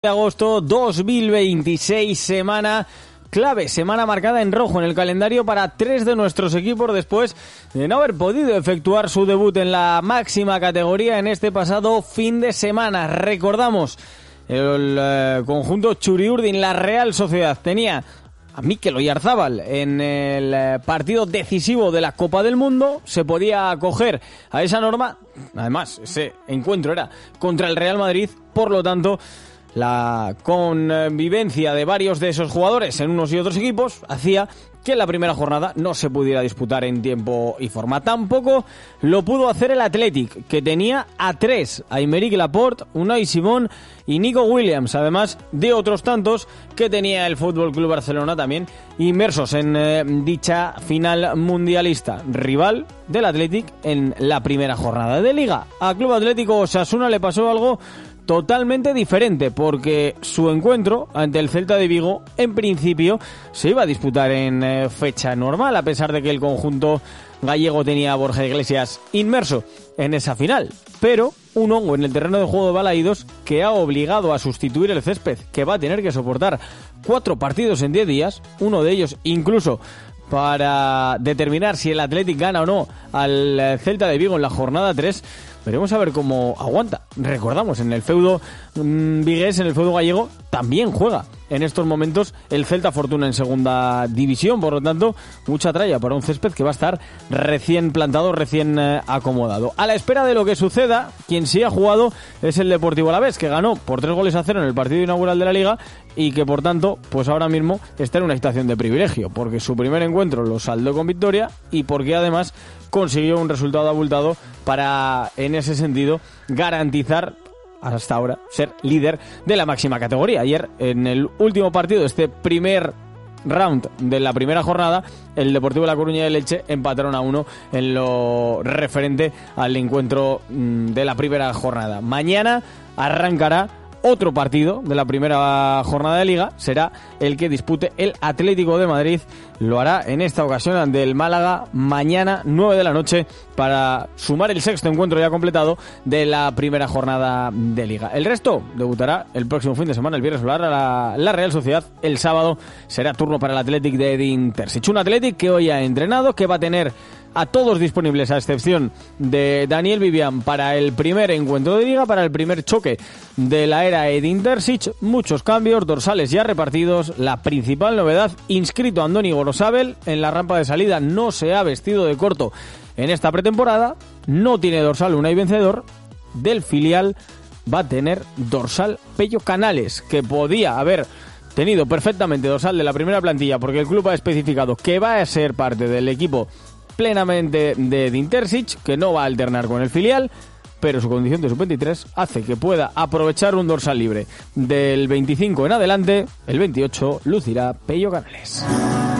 de agosto 2026, semana clave, semana marcada en rojo en el calendario para 3 de nuestros equipos después de no haber podido efectuar su debut en la máxima categoría en este pasado fin de semana. Recordamos, el conjunto Txuri-Urdin, la Real Sociedad, tenía a Mikel Oyarzábal en el partido decisivo de la Copa del Mundo, se podía acoger a esa norma. Además, ese encuentro era contra el Real Madrid, por lo tanto, la convivencia de varios de esos jugadores en unos y otros equipos hacía que la primera jornada no se pudiera disputar en tiempo y forma. Tampoco lo pudo hacer el Athletic, que tenía a 3, a Aymeric Laporte, Unai Simón y Nico Williams, además de otros tantos que tenía el FC Barcelona también inmersos en dicha final mundialista, rival del Athletic en la primera jornada de Liga. A Club Atlético Osasuna le pasó algo totalmente diferente, porque su encuentro ante el Celta de Vigo en principio se iba a disputar en fecha normal, a pesar de que el conjunto gallego tenía a Borja Iglesias inmerso en esa final, pero un hongo en el terreno de juego de Balaídos que ha obligado a sustituir el césped, que va a tener que soportar 4 partidos en 10 días, uno de ellos incluso para determinar si el Athletic gana o no al Celta de Vigo en la jornada 3. Veremos a ver cómo aguanta. Recordamos, en el feudo vigués, en el feudo gallego, también juega en estos momentos el Celta Fortuna en segunda división. Por lo tanto, mucha tralla para un césped que va a estar recién plantado, recién acomodado. A la espera de lo que suceda, quien sí ha jugado es el Deportivo Alavés, que ganó por 3-0 en el partido inaugural de la Liga y que, por tanto, pues ahora mismo está en una situación de privilegio, porque su primer encuentro lo saldó con victoria y porque además consiguió un resultado abultado para, en ese sentido, garantizar hasta ahora ser líder de la máxima categoría. Ayer, en el último partido de este primer round de la primera jornada, el Deportivo de La Coruña y el Elche empataron a 1 en lo referente al encuentro de la primera jornada. Mañana arrancará otro partido de la primera jornada de Liga, será el que dispute el Atlético de Madrid. Lo hará en esta ocasión ante el Málaga mañana 9 de la noche para sumar el sexto encuentro ya completado de la primera jornada de Liga. El resto debutará el próximo fin de semana, el viernes hablará la Real Sociedad. El sábado será turno para el Athletic de Edin Terzic. Un Athletic que hoy ha entrenado, que va a tener a todos disponibles, a excepción de Daniel Vivian, para el primer encuentro de Liga, para el primer choque de la era Edin Terzic. Muchos cambios, dorsales ya repartidos. La principal novedad, inscrito Andoni Gorosabel en la rampa de salida, no se ha vestido de corto en esta pretemporada. No tiene dorsal Unai Vencedor. Del filial va a tener dorsal Pello Canales, que podía haber tenido perfectamente dorsal de la primera plantilla, porque el club ha especificado que va a ser parte del equipo plenamente de Edin Terzic, que no va a alternar con el filial, pero su condición de sub-23 hace que pueda aprovechar un dorsal libre. Del 25 en adelante, el 28 lucirá Pello Canales.